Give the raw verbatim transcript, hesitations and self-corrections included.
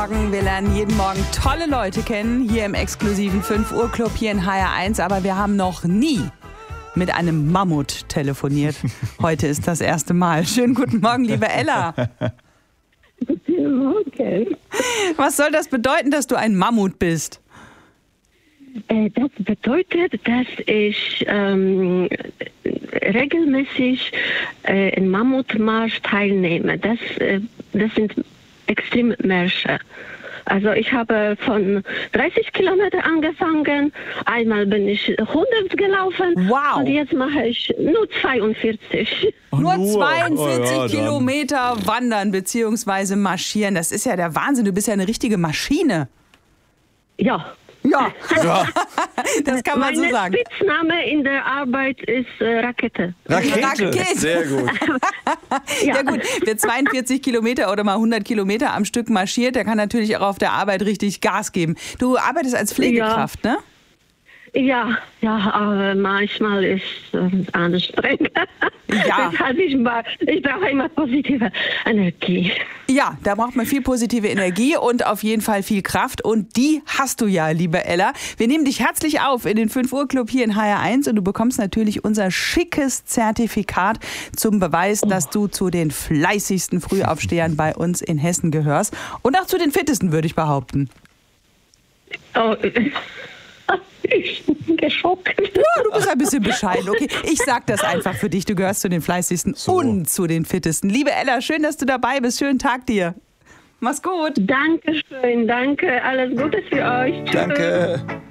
Morgen. Wir lernen jeden Morgen tolle Leute kennen, hier im exklusiven fünf Uhr Club hier in H R eins. Aber wir haben noch nie mit einem Mammut telefoniert. Heute ist das erste Mal. Schönen guten Morgen, liebe Ella. Guten Morgen. Was soll das bedeuten, dass du ein Mammut bist? Äh, das bedeutet, dass ich ähm, regelmäßig äh, in Mammutmarsch teilnehme. Das, äh, das sind Extremmärsche. Also ich habe von dreißig Kilometer angefangen, einmal bin ich hundert gelaufen Wow. und jetzt mache ich nur zweiundvierzig. Nur nur? zweiundvierzig Oh ja, dann. Kilometer wandern bzw. marschieren. Das ist ja der Wahnsinn. Du bist ja eine richtige Maschine. Ja. Ja, Ja. das kann man Mein so sagen. Spitzname in der Arbeit ist äh, Rakete. Rakete. Rakete. Sehr gut. Ja gut, wer zweiundvierzig Kilometer oder mal hundert Kilometer am Stück marschiert, der kann natürlich auch auf der Arbeit richtig Gas geben. Du arbeitest als Pflegekraft, ne? Ja, ja, aber manchmal ist es anstrengend. Ja. Deshalb ich, ma- ich brauche immer positive Energie. Ja, da braucht man viel positive Energie und auf jeden Fall viel Kraft. Und die hast du ja, liebe Ella. Wir nehmen dich herzlich auf in den fünf Uhr Club hier in H R eins und du bekommst natürlich unser schickes Zertifikat zum Beweis, dass du zu den fleißigsten Frühaufstehern bei uns in Hessen gehörst. Und auch zu den fittesten, würde ich behaupten. Oh, ich bin geschockt. Ja, du bist ein bisschen bescheiden. Okay, ich sag das einfach für dich. Du gehörst zu den fleißigsten So. und zu den fittesten. Liebe Ella, schön, dass du dabei bist. Schönen Tag dir. Mach's gut. Dankeschön, danke, alles Gute für euch. Tschüss. Danke.